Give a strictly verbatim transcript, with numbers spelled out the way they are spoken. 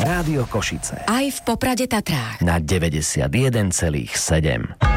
Rádio Košice. Aj v Poprade Tatrách. Na deväťdesiatjeden celých sedem.